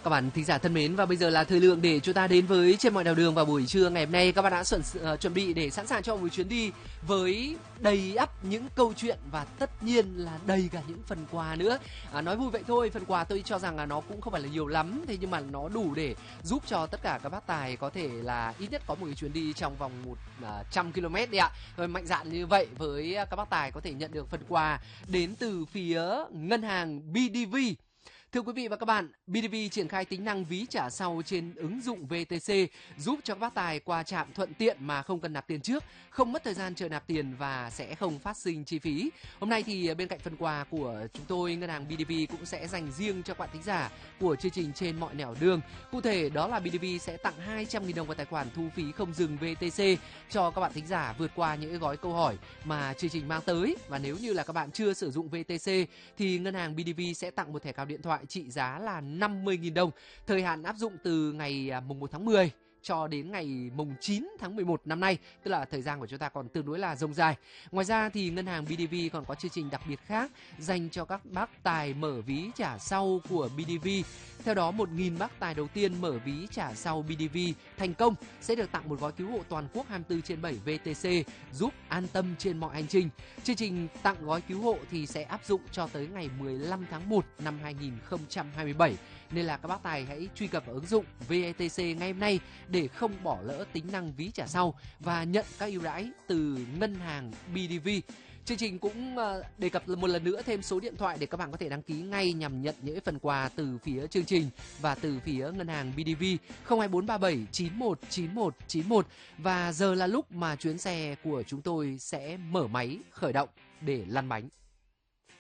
Các bạn thính giả thân mến, và bây giờ là thời lượng để chúng ta đến với Trên Mọi Nẻo Đường vào buổi trưa ngày hôm nay. Các bạn đã chuẩn bị để sẵn sàng cho một chuyến đi với đầy ắp những câu chuyện và tất nhiên là đầy cả những phần quà nữa. Nói vui vậy thôi, phần quà tôi cho rằng là nó cũng không phải là nhiều lắm, thế nhưng mà nó đủ để giúp cho tất cả các bác tài có thể là ít nhất có một cái chuyến đi trong vòng 100 km đi ạ. Rồi mạnh dạn như vậy với các bác tài có thể nhận được phần quà đến từ phía ngân hàng BDV. Thưa quý vị và các bạn, BDV triển khai tính năng ví trả sau trên ứng dụng VTC giúp cho các bác tài qua trạm thuận tiện mà không cần nạp tiền trước, không mất thời gian chờ nạp tiền và sẽ không phát sinh chi phí. Hôm nay thì bên cạnh phần quà của chúng tôi, ngân hàng BDV cũng sẽ dành riêng cho các bạn thính giả của chương trình Trên Mọi Nẻo Đường. Cụ thể đó là BDV sẽ tặng 200.000 đồng vào tài khoản thu phí không dừng VTC cho các bạn thính giả vượt qua những gói câu hỏi mà chương trình mang tới. Và nếu như là các bạn chưa sử dụng VTC thì ngân hàng BDV sẽ tặng một thẻ cào điện thoại trị giá là 50.000 đồng. Thời hạn áp dụng từ ngày mùng 1 tháng 10 cho đến ngày mùng 9 tháng 11 năm nay, tức là thời gian của chúng ta còn tương đối là dông dài. Ngoài ra thì ngân hàng BDV còn có chương trình đặc biệt khác dành cho các bác tài mở ví trả sau của BDV. Theo đó, 1.000 bác tài đầu tiên mở ví trả sau BDV thành công sẽ được tặng một gói cứu hộ toàn quốc 24/7 VTC giúp an tâm trên mọi hành trình. Chương trình tặng gói cứu hộ thì sẽ áp dụng cho tới ngày 15 tháng 1 năm 2027. Nên là các bác tài hãy truy cập vào ứng dụng VTC ngay hôm nay để không bỏ lỡ tính năng ví trả sau và nhận các ưu đãi từ ngân hàng BDV. Chương trình cũng đề cập một lần nữa thêm số điện thoại để các bạn có thể đăng ký ngay nhằm nhận những phần quà từ phía chương trình và từ phía ngân hàng BDV 02437 919191. Và giờ là lúc mà chuyến xe của chúng tôi sẽ mở máy khởi động để lăn bánh.